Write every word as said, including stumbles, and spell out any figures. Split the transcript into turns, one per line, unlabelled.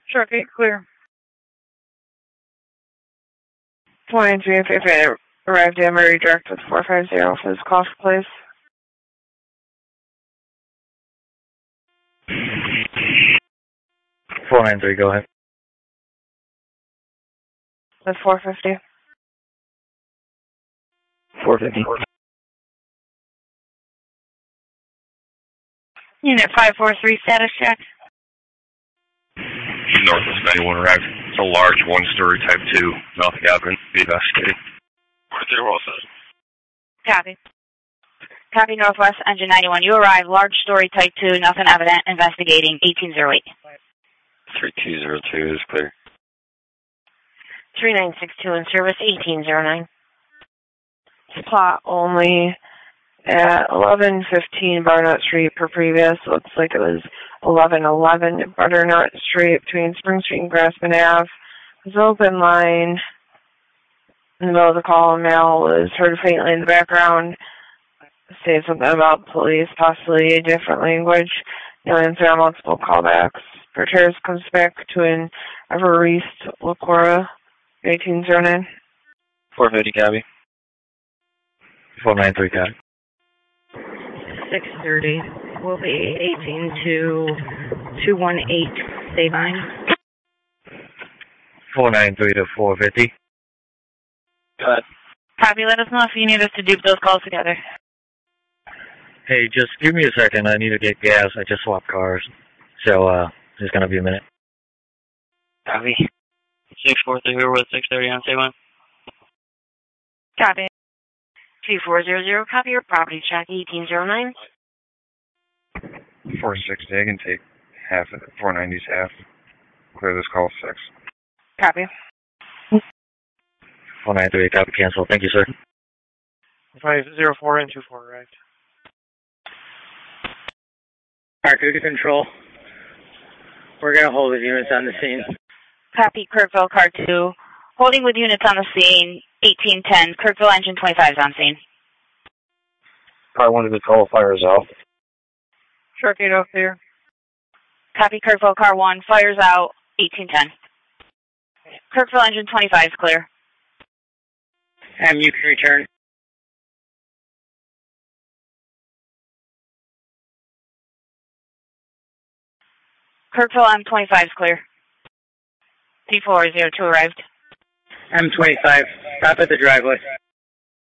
Truck eight clear. twenty-three and fifty arrived at Murray Direct with four five zero for this call, please.
four nine three, go ahead.
With four fifty.
four fifty.
Unit five four three, status check.
Northwest ninety-one arrived. It's a large one-story type two. Nothing happened. Be investigated. They're well said.
Copy. Copy Northwest, engine ninety-one. You arrive, large story type two, nothing evident, investigating, eighteen oh eight.
three two zero two is clear.
three nine six two in service, eighteen oh nine.
Plot only at eleven fifteen Butternut Street per previous. Looks like it was eleven eleven Butternut Street between Spring Street and Grassman Avenue. It was open line. In the middle of the call, a male was heard faintly in the background say something about police, possibly a different language. No answer on multiple callbacks. Repairs comes back to an Everest Lacora, eighteen oh nine.
four fifty, copy. four nine three, copy.
six thirty will be eighteen to two one eight, Sabine.
four nine three to four fifty.
Cut.
Copy, let us know if you need us to dupe those calls together.
Hey, just give me a second. I need to get gas. I just swapped cars. So, uh, it's going to be a minute.
Copy. six four three, we're with six thirty on Sabine.
Copy.
two four zero zero, copy your property check, eighteen oh nine.
four sixty, I can take half of it. four ninety's half. Clear this call, six.
Copy.
four nine three, copy, cancel. Thank you, sir.
five zero four and two four arrived.
Arctic Control. We're going to hold the units on the scene.
Copy, Kirkville, car two. Holding with units on the scene, eighteen ten. Kirkville, engine twenty-five is on scene.
Car one to the call, fires out.
Truck eight out there.
Copy, Kirkville, car one. Fires out, eighteen ten. Kirkville, engine twenty-five is clear.
Um, you can return.
Kirkville, M twenty-five is clear. T four zero two arrived.
M twenty-five, stop at the driveway.